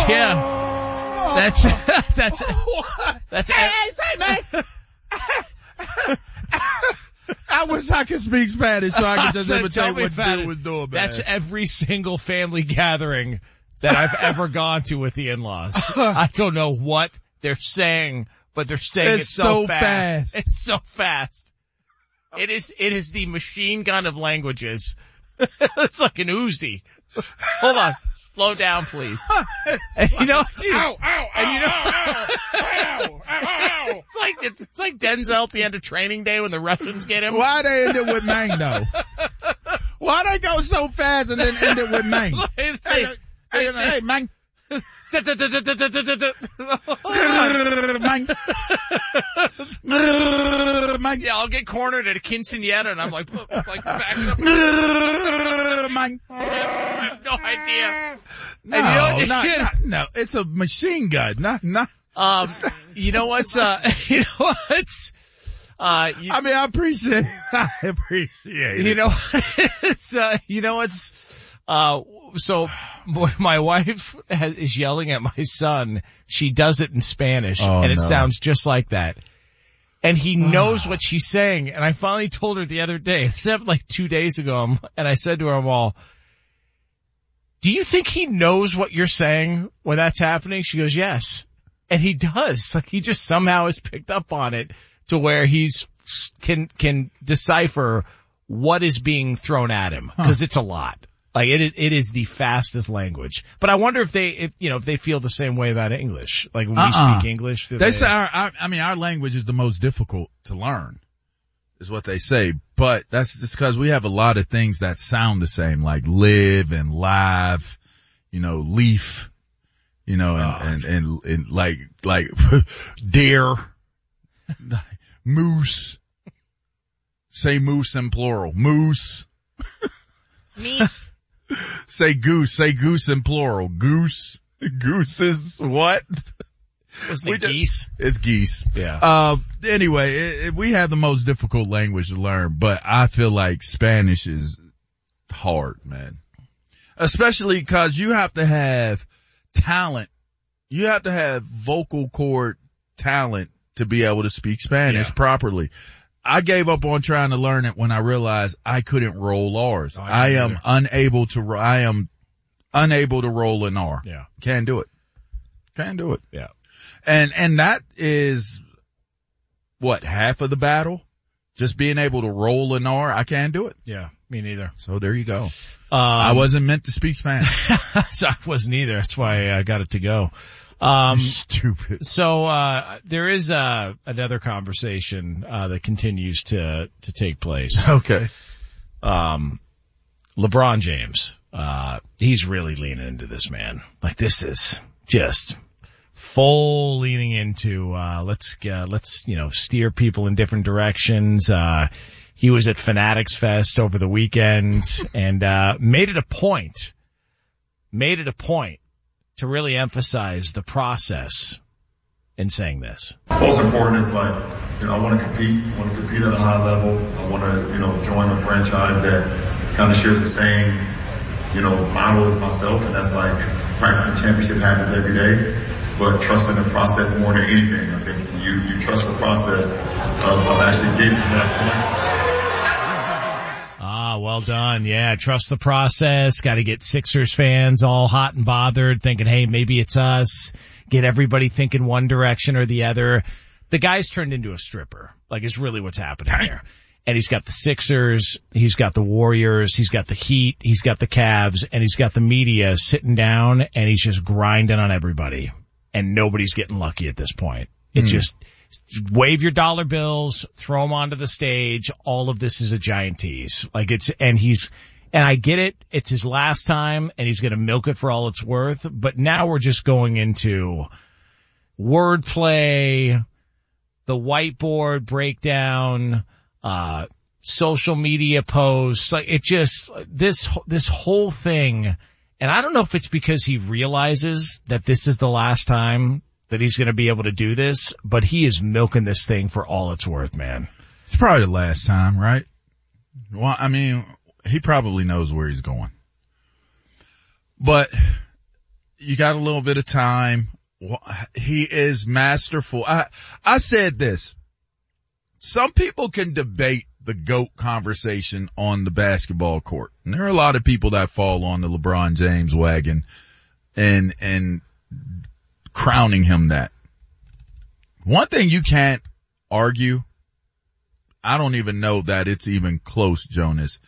Yeah. That's Hey, say, man. I wish I could speak Spanish so I could just imitate what dude was doing, man. That's every single family gathering that I've ever gone to with the in-laws. I don't know what they're saying, but they're saying it so fast. It's so fast. It is the machine gun of languages. It's like an Uzi. Hold on. Slow down, please. And you know what? Ow, It's like Denzel at the end of Training Day when the Russians get him. Why they end it with Mang, though? Why they go so fast and then end it with Mang? Hey, Mang. Mang. Yeah, I'll get cornered at a quinceañera and I'm like back up. I have no idea. No, it's a machine gun. Not. You know what's, I appreciate it. You know what's, so my wife is yelling at my son. She does it in Spanish and it sounds just like that. And he knows what she's saying. And I finally told her the other day, this happened like 2 days ago, and I said to her, do you think he knows what you're saying when that's happening? She goes, yes. And he does. Like he just somehow has picked up on it to where can decipher what is being thrown at him. Cause it's a lot. Like it is the fastest language. But I wonder if they feel the same way about English. Like when we speak English. They say our language is the most difficult to learn, is what they say. But that's just because we have a lot of things that sound the same, like live and live, leaf, and like deer, moose. Say moose in plural. Moose. Meese. Say goose in plural. Goose. Goose is what? Wasn't it geese? It's geese. Yeah. Anyway, we have the most difficult language to learn, but I feel like Spanish is hard, man. Especially cause you have to have talent. You have to have vocal cord talent to be able to speak Spanish properly. I gave up on trying to learn it when I realized I couldn't roll R's. I am unable to roll an R. Yeah. Can't do it. Yeah. And that is what, half of the battle? Just being able to roll an R. I can't do it. Yeah. Me neither. So there you go. I wasn't meant to speak Spanish. I wasn't either. That's why I got it to go. Stupid. So, there is, another conversation, that continues to take place. Okay. LeBron James, he's really leaning into this, man. Like this is just full leaning into, let's steer people in different directions. He was at Fanatics Fest over the weekend and, made it a point to really emphasize the process in saying this. Most important is I want to compete at a high level. I want to, join a franchise that kind of shares the same, model as myself. And that's practicing championship habits every day, but trusting the process more than anything. I think you trust the process of actually getting to that point. Well done. Yeah, trust the process. Got to get Sixers fans all hot and bothered thinking, hey, maybe it's us. Get everybody thinking one direction or the other. The guy's turned into a stripper. Is really what's happening here. And he's got the Sixers, he's got the Warriors, he's got the Heat, he's got the Cavs, and he's got the media sitting down and he's just grinding on everybody. And nobody's getting lucky at this point. It just wave your dollar bills, throw them onto the stage. All of this is a giant tease. And I get it. It's his last time and he's going to milk it for all it's worth. But now we're just going into wordplay, the whiteboard breakdown, social media posts. This whole thing. And I don't know if it's because he realizes that this is the last time that he's going to be able to do this, but he is milking this thing for all it's worth, man. It's probably the last time, right? Well, he probably knows where he's going. But, You got a little bit of time. He is masterful. I said this. Some people can debate the GOAT conversation on the basketball court. And there are a lot of people that fall on the LeBron James wagon and crowning him that. One thing you can't argue, I don't even know that it's even close, Jonas,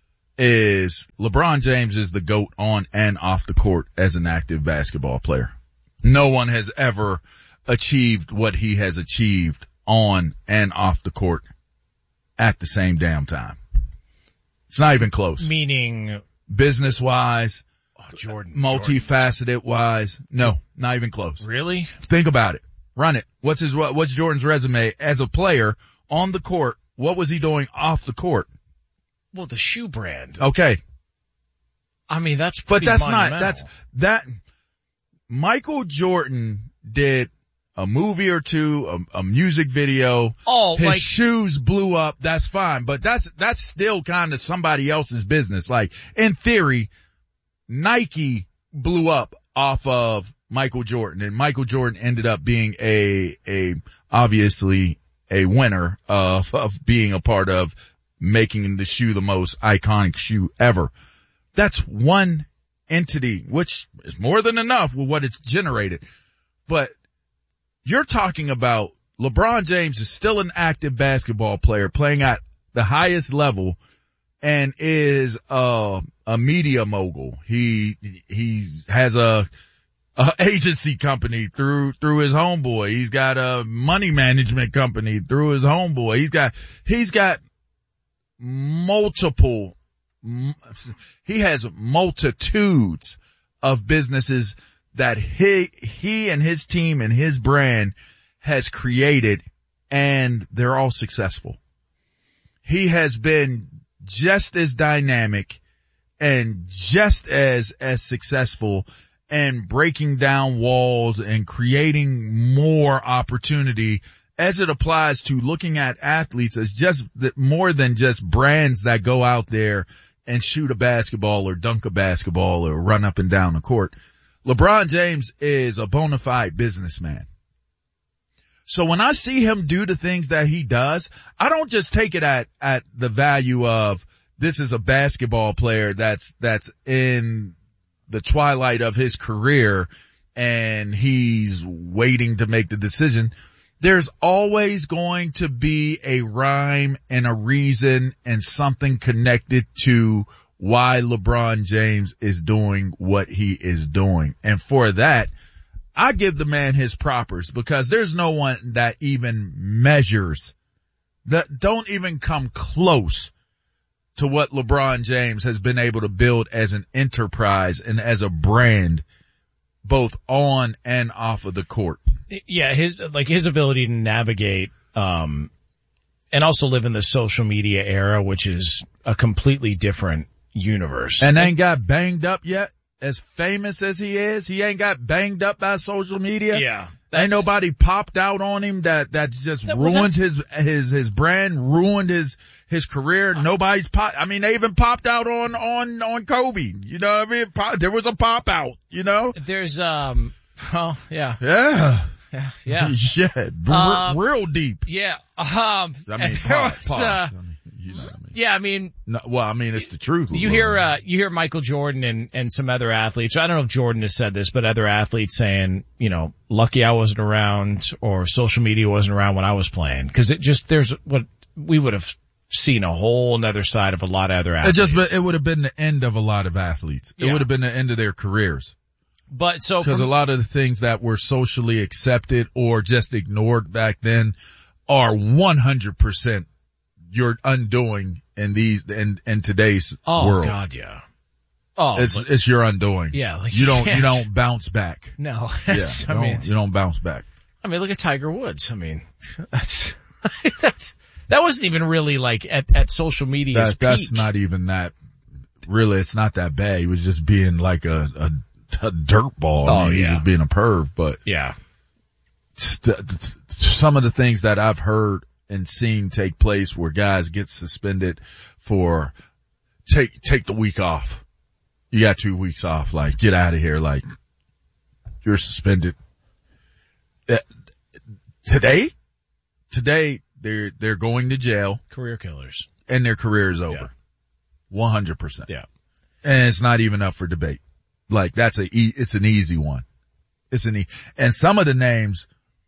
is LeBron James is the GOAT on and off the court as an active basketball player. No one has ever achieved what he has achieved on and off the court at the same damn time. It's not even close. Meaning business-wise, Jordan, multifaceted-wise, no, not even close. Really? Think about it. Run it. What's Jordan's resume as a player on the court? What was he doing off the court? Well, the shoe brand. Okay. I mean, that's pretty monumental. Michael Jordan did a movie or two, a music video. His shoes blew up. That's fine. But that's still kind of somebody else's business. Like, in theory, Nike blew up off of Michael Jordan, and Michael Jordan ended up being obviously a winner of being a part of making the shoe the most iconic shoe ever. That's one entity, which is more than enough with what it's generated. But you're talking about LeBron James is still an active basketball player playing at the highest level and is a media mogul. He has a agency company through his homeboy. He's got a money management company through his homeboy. He's got multiple, he has multitudes of businesses that he and his team and his brand has created, and they're all successful. He has been just as dynamic and just as successful and breaking down walls and creating more opportunity as it applies to looking at athletes as just more than just brands that go out there and shoot a basketball or dunk a basketball or run up and down the court. LeBron James is a bona fide businessman. So when I see him do the things that he does, I don't just take it at the value of this is a basketball player that's in the twilight of his career and he's waiting to make the decision. There's always going to be a rhyme and a reason and something connected to why LeBron James is doing what he is doing. And for that, I give the man his propers, because there's no one that even measures, that don't even come close to what LeBron James has been able to build as an enterprise and as a brand, both on and off of the court. Yeah, his ability to navigate, and also live in the social media era, which is a completely different universe. And ain't got banged up yet. As famous as he is, he ain't got banged up by social media. Yeah. Ain't nobody popped out on him that just ruined his brand, ruined his career. Nobody's they even popped out on Kobe. You know what I mean? There was a pop out, you know? There's, Yeah. Yeah. Real deep. Yeah. Pause. You know what I mean? Yeah, I mean. No, well, I mean, it's the truth. You hear Michael Jordan and some other athletes. I don't know if Jordan has said this, but other athletes saying, lucky I wasn't around, or social media wasn't around when I was playing. Cause there's what we would have seen a whole another side of a lot of other athletes. It would have been the end of a lot of athletes. It would have been the end of their careers. But so. Cause a lot of the things that were socially accepted or just ignored back then are 100% your undoing in today's world. Oh God, yeah. Oh, it's your undoing. Yeah, you don't bounce back. No, you don't bounce back. I mean, look at Tiger Woods. I mean, that wasn't even really like at social media's peak. That's not even that. Really, it's not that bad. He was just being like a dirt ball. He was just being a perv. But yeah, some of the things that I've heard and seen take place where guys get suspended for take the week off. You got 2 weeks off. Like, get out of here. Like, you're suspended. Today, they're going to jail. Career killers. And their career is over. 100%. Yeah. And it's not even up for debate. Like, it's an easy one. And some of the names,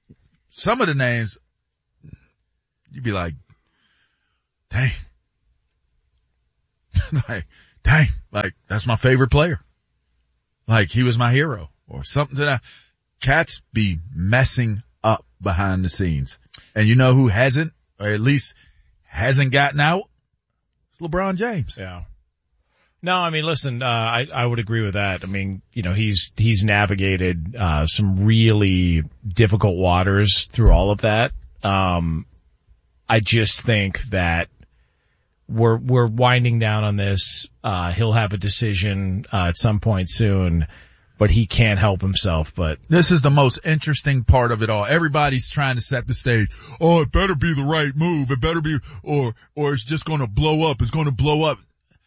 you'd be like, dang. like, that's my favorite player. Like, he was my hero or something to that. Cats be messing up behind the scenes. And you know who hasn't, or at least hasn't gotten out? It's LeBron James. Yeah. No, I mean, listen, I would agree with that. I mean, you know, he's navigated, some really difficult waters through all of that. I just think that we're winding down on this. He'll have a decision, at some point soon, but he can't help himself. But this is the most interesting part of it all. Everybody's trying to set the stage. Oh, it better be the right move. It better be, or it's just going to blow up. It's going to blow up.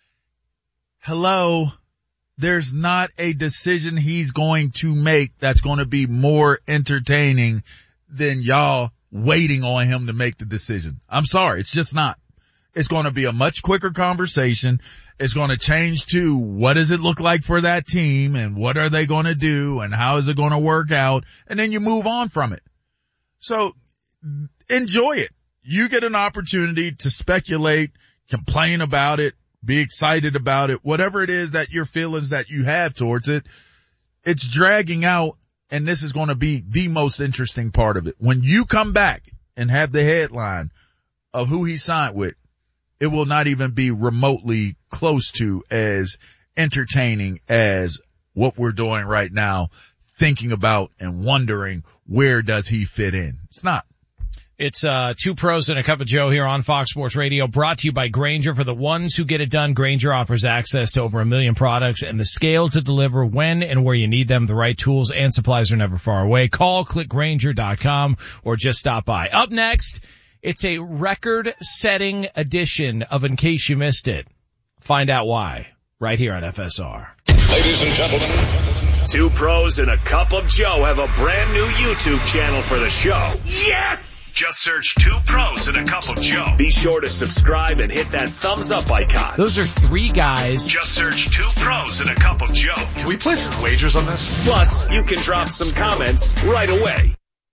Hello. There's not a decision he's going to make that's going to be more entertaining than y'all waiting on him to make the decision. I'm sorry. It's just not. It's going to be a much quicker conversation. It's going to change to what does it look like for that team and what are they going to do and how is it going to work out? And then you move on from it. So enjoy it. You get an opportunity to speculate, complain about it, be excited about it, whatever it is that your feelings that you have towards it. It's dragging out, and this is going to be the most interesting part of it. When you come back and have the headline of who he signed with, it will not even be remotely close to as entertaining as what we're doing right now, thinking about and wondering where does he fit in. It's not. It's Two Pros and a Cup of Joe here on Fox Sports Radio, brought to you by Grainger. For the ones who get it done, Grainger offers access to over 1 million products and the scale to deliver when and where you need them. The right tools and supplies are never far away. Call, click Grainger.com, or just stop by. Up next, it's a record-setting edition of In Case You Missed It. Find out why, right here on FSR. Ladies and gentlemen, Two Pros and a Cup of Joe have a brand new YouTube channel for the show. Yes! Just search Two Pros and a Cup of Joe. Be sure to subscribe and hit that thumbs up icon. Those are three guys. Just search Two Pros and a Cup of Joe. Can we play some wagers on this? Plus, you can drop some comments right away.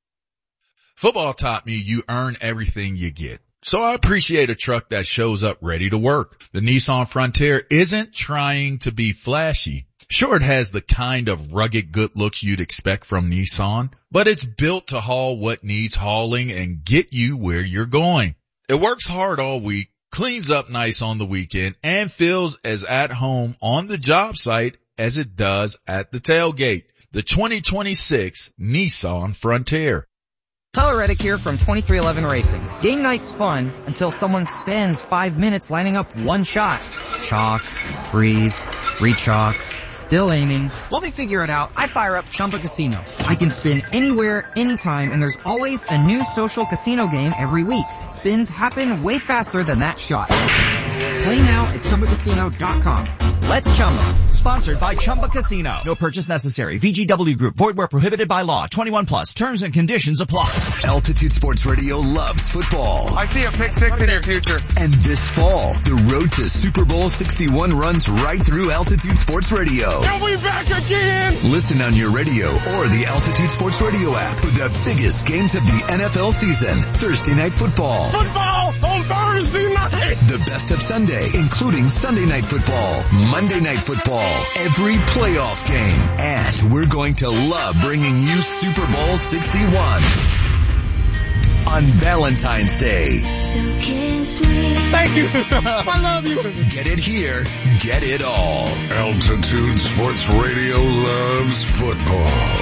Football taught me you earn everything you get. So I appreciate a truck that shows up ready to work. The Nissan Frontier isn't trying to be flashy. Sure, it has the kind of rugged good looks you'd expect from Nissan, but it's built to haul what needs hauling and get you where you're going. It works hard all week, cleans up nice on the weekend, and feels as at home on the job site as it does at the tailgate. The 2026 Nissan Frontier. Tyler Reddick here from 2311 Racing. Game night's fun until someone spends 5 minutes lining up one shot. Chalk, breathe, re-chalk, still aiming. While they figure it out, I fire up Chumba Casino. I can spin anywhere, anytime, and there's always a new social casino game every week. Spins happen way faster than that shot. Play now at ChumbaCasino.com. Let's Chumba. Sponsored by Chumba Casino. No purchase necessary. VGW Group. Void where prohibited by law. 21 plus. Terms and conditions apply. Altitude Sports Radio loves football. I see a pick six in your future. And this fall, the road to Super Bowl 61 runs right through Altitude Sports Radio. And we back again! Listen on your radio or the Altitude Sports Radio app for the biggest games of the NFL season. Thursday Night Football. Football on Thursday night! The best of Sunday, including Sunday Night Football, Monday Night Football, every playoff game. And we're going to love bringing you Super Bowl 61 on Valentine's Day. Thank you. I love you. Get it here. Get it all. Altitude Sports Radio loves football.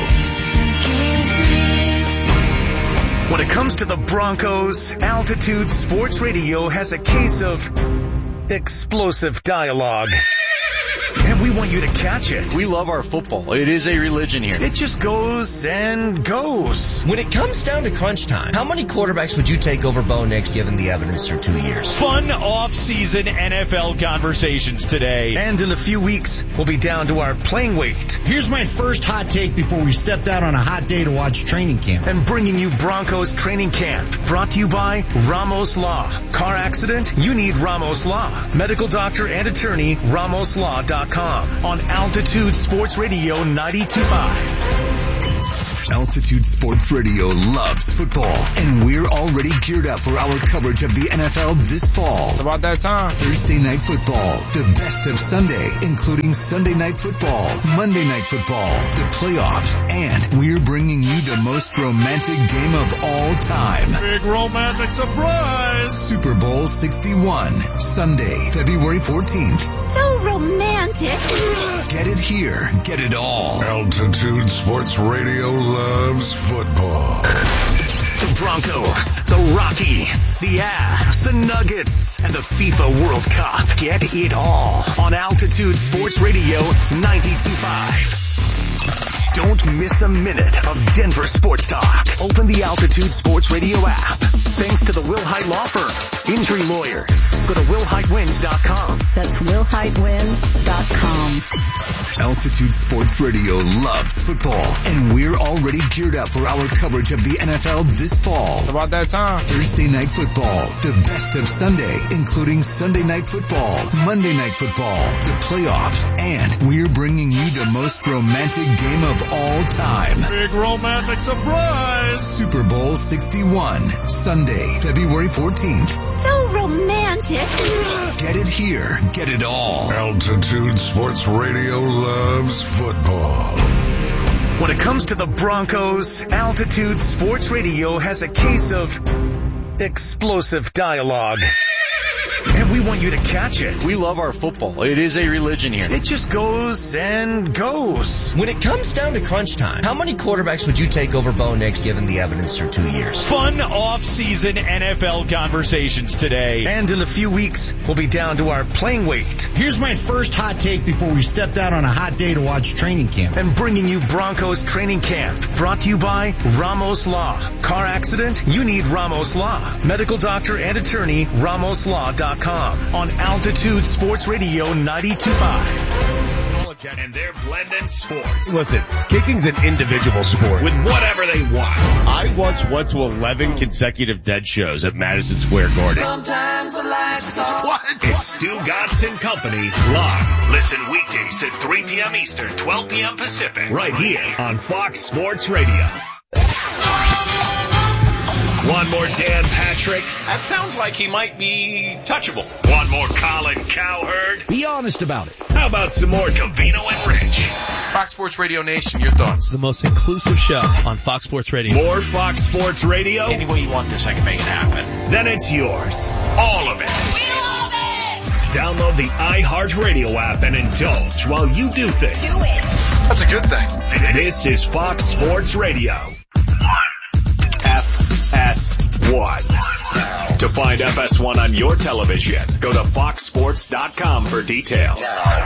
When it comes to the Broncos, Altitude Sports Radio has a case of explosive dialogue. And and we want you to catch it. We love our football. It is a religion here. It just goes and goes. When it comes down to crunch time, how many quarterbacks would you take over Bo Nix given the evidence through 2 years? Fun off-season NFL conversations today. And in a few weeks, we'll be down to our playing weight. Here's my first hot take before we stepped out on a hot day to watch training camp. And bringing you Broncos training camp. Brought to you by Ramos Law. Car accident? You need Ramos Law. Medical doctor and attorney, RamosLaw.com. On Altitude Sports Radio 92.5. Altitude Sports Radio loves football, and we're already geared up for our coverage of the NFL this fall. It's about that time. Thursday Night Football, the best of Sunday, including Sunday Night Football, Monday Night Football, the playoffs, and we're bringing you the most romantic game of all time. Big romantic surprise! Super Bowl 61, Sunday, February 14th. So romantic. Get it here, get it all. Altitude Sports Radio loves football. The Broncos, the Rockies, the Avs, the Nuggets, and the FIFA World Cup. Get it all on Altitude Sports Radio 92.5. Don't miss a minute of Denver sports talk. Open the Altitude Sports Radio app. Thanks to the Will Height Law Firm. Injury lawyers. Go to WillHeightWins.com. That's WillHeightWins.com. Altitude Sports Radio loves football, and we're already geared up for our coverage of the NFL this fall. It's about that time. Thursday Night Football, the best of Sunday, including Sunday Night Football, Monday Night Football, the playoffs, and we're bringing you the most romantic game of all time. Big romantic surprise! Super Bowl 61, Sunday, February 14th. So romantic. Get it here, get it all. Altitude Sports Radio loves football. When it comes to the Broncos, Altitude Sports Radio has a case of explosive dialogue. And we want you to catch it. We love our football. It is a religion here. It just goes and goes. When it comes down to crunch time, how many quarterbacks would you take over Bo Nix given the evidence through 2 years? Fun off-season NFL conversations today. And in a few weeks, we'll be down to our playing weight. Here's my first hot take before we stepped out on a hot day to watch training camp. And bringing you Broncos training camp. Brought to you by Ramos Law. Car accident? You need Ramos Law. Medical doctor and attorney, RamosLaw.com. On Altitude Sports Radio 92.5. And they're blending sports. Listen, kicking's an individual sport. With whatever they want. I once went to 11 consecutive dead shows at Madison Square Garden. Sometimes the lights off. What? It's Stu Gatz and Company live. Listen weekdays at 3 p.m. Eastern, 12 p.m. Pacific. Right here on Fox Sports Radio. One more Dan Patrick. That sounds like he might be touchable. One more Colin Cowherd. Be honest about it. How about some more Covino and Rich? Fox Sports Radio Nation, your thoughts? The most inclusive show on Fox Sports Radio. More Fox Sports Radio? Any way you want this, I can make it happen. Then it's yours. All of it. We love it! Download the iHeartRadio app and indulge while you do things. Do it! That's a good thing. This is Fox Sports Radio. FS1. To find FS1 on your television, go to foxsports.com for details.